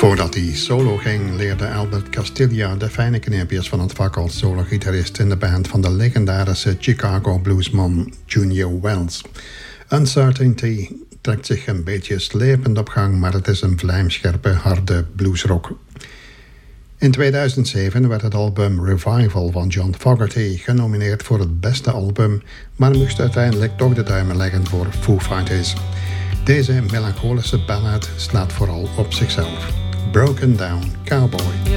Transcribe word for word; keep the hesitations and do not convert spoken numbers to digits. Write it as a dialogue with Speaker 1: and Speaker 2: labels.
Speaker 1: Voordat hij solo ging, leerde Albert Castiglia de fijne kneepjes van het vak als solo-gitarist in de band van de legendarische Chicago bluesman Junior Wells. Uncertainty trekt zich een beetje slepend op gang, maar het is een vlijmscherpe, harde bluesrock. In tweeduizend zeven werd het album Revival van John Fogerty genomineerd voor het beste album, maar moest uiteindelijk toch de duimen leggen voor Foo Fighters. Deze melancholische ballad slaat vooral op zichzelf. Broken Down Cowboy.